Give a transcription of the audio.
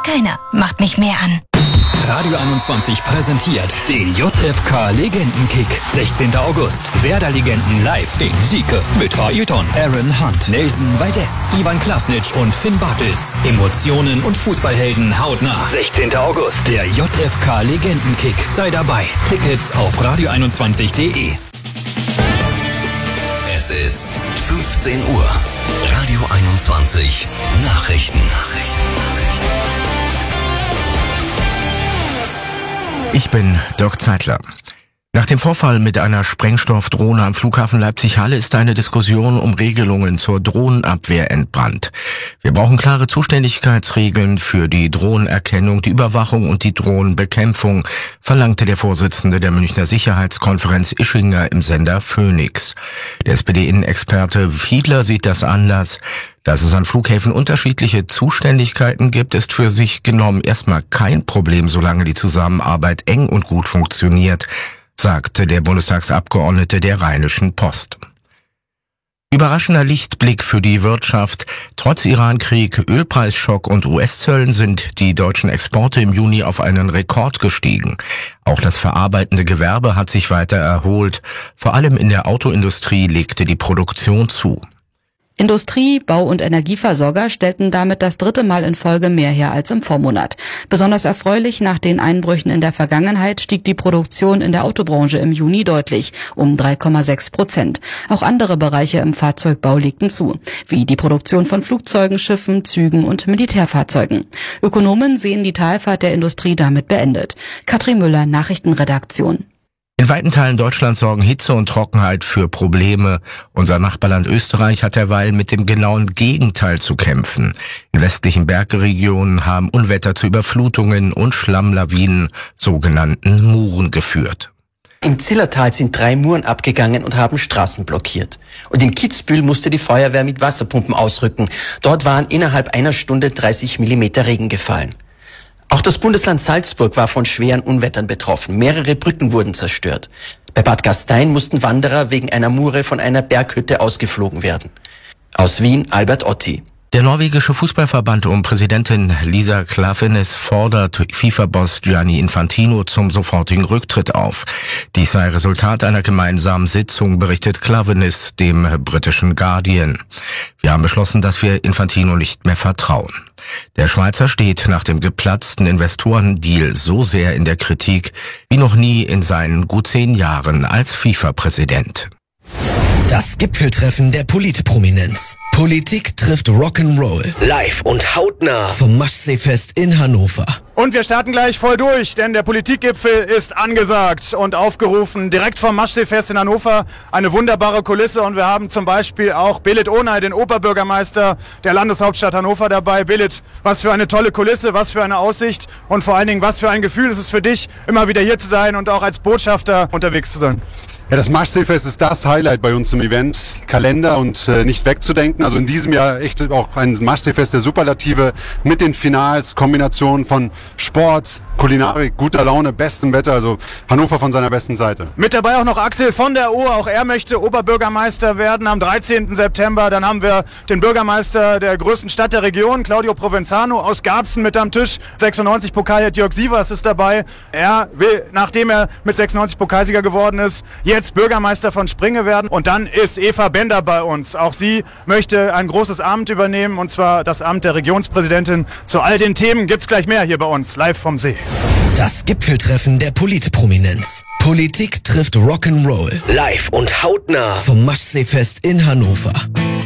keiner macht mich mehr an. Radio 21 präsentiert den JFK Legendenkick. 16. August. Werder-Legenden live in Sieke mit Ailton, Aaron Hunt, Nelson Valdez, Ivan Klasnic und Finn Bartels. Emotionen und Fußballhelden hautnah. 16. August. Der JFK Legendenkick. Sei dabei. Tickets auf radio21.de. Es ist 15 Uhr. Radio 21 Nachrichten. Ich bin Dirk Zeitler. Nach dem Vorfall mit einer Sprengstoffdrohne am Flughafen Leipzig-Halle ist eine Diskussion um Regelungen zur Drohnenabwehr entbrannt. Wir brauchen klare Zuständigkeitsregeln für die Drohnenerkennung, die Überwachung und die Drohnenbekämpfung, verlangte der Vorsitzende der Münchner Sicherheitskonferenz Ischinger im Sender Phoenix. Der SPD-Innenexperte Fiedler sieht das anders. Dass es an Flughäfen unterschiedliche Zuständigkeiten gibt, ist für sich genommen erstmal kein Problem, solange die Zusammenarbeit eng und gut funktioniert, sagte der Bundestagsabgeordnete der Rheinischen Post. Überraschender Lichtblick für die Wirtschaft. Trotz Irankrieg, Ölpreisschock und US-Zöllen sind die deutschen Exporte im Juni auf einen Rekord gestiegen. Auch das verarbeitende Gewerbe hat sich weiter erholt. Vor allem in der Autoindustrie legte die Produktion zu. Industrie-, Bau- und Energieversorger stellten damit das 3. Mal in Folge mehr her als im Vormonat. Besonders erfreulich, nach den Einbrüchen in der Vergangenheit stieg die Produktion in der Autobranche im Juni deutlich, um 3,6%. Auch andere Bereiche im Fahrzeugbau legten zu, wie die Produktion von Flugzeugen, Schiffen, Zügen und Militärfahrzeugen. Ökonomen sehen die Talfahrt der Industrie damit beendet. Katrin Müller, Nachrichtenredaktion. In weiten Teilen Deutschlands sorgen Hitze und Trockenheit für Probleme. Unser Nachbarland Österreich hat derweil mit dem genauen Gegenteil zu kämpfen. In westlichen Bergregionen haben Unwetter zu Überflutungen und Schlammlawinen, sogenannten Muren, geführt. Im Zillertal sind 3 Muren abgegangen und haben Straßen blockiert. Und in Kitzbühel musste die Feuerwehr mit Wasserpumpen ausrücken. Dort waren innerhalb einer Stunde 30 Millimeter Regen gefallen. Auch das Bundesland Salzburg war von schweren Unwettern betroffen. Mehrere Brücken wurden zerstört. Bei Bad Gastein mussten Wanderer wegen einer Mure von einer Berghütte ausgeflogen werden. Aus Wien, Albert Otti. Der norwegische Fußballverband um Präsidentin Lisa Klaveness fordert FIFA-Boss Gianni Infantino zum sofortigen Rücktritt auf. Dies sei Resultat einer gemeinsamen Sitzung, berichtet Klaveness dem britischen Guardian. Wir haben beschlossen, dass wir Infantino nicht mehr vertrauen. Der Schweizer steht nach dem geplatzten Investorendeal so sehr in der Kritik wie noch nie in seinen gut 10 Jahren als FIFA-Präsident. Das Gipfeltreffen der Politprominenz. Politik trifft Rock'n'Roll. Live und hautnah vom Maschseefest in Hannover. Und wir starten gleich voll durch, denn der Politikgipfel ist angesagt und aufgerufen. Direkt vom Maschseefest in Hannover. Eine wunderbare Kulisse und wir haben zum Beispiel auch Belit Onay, den Oberbürgermeister der Landeshauptstadt Hannover, dabei. Belit, was für eine tolle Kulisse, was für eine Aussicht und vor allen Dingen, was für ein Gefühl ist es für dich, immer wieder hier zu sein und auch als Botschafter unterwegs zu sein. Ja, das Maschseefest ist das Highlight bei uns im Event-Kalender und nicht wegzudenken. Also in diesem Jahr echt auch ein Maschseefest der Superlative mit den Finals, Kombination von Sport, Kulinarik, guter Laune, bestem Wetter, also Hannover von seiner besten Seite. Mit dabei auch noch Axel von der Ohe, auch er möchte Oberbürgermeister werden am 13. September. Dann haben wir den Bürgermeister der größten Stadt der Region, Claudio Provenzano aus Garbsen mit am Tisch. 96 Pokal, Jörg Sievers ist dabei. Er will, nachdem er mit 96 Pokalsieger geworden ist, jetzt Bürgermeister von Springe werden. Und dann ist Eva Bender bei uns. Auch sie möchte ein großes Amt übernehmen, und zwar das Amt der Regionspräsidentin. Zu all den Themen gibt's gleich mehr hier bei uns, live vom See. Das Gipfeltreffen der Politprominenz. Politik trifft Rock'n'Roll. Live und hautnah vom Maschseefest in Hannover.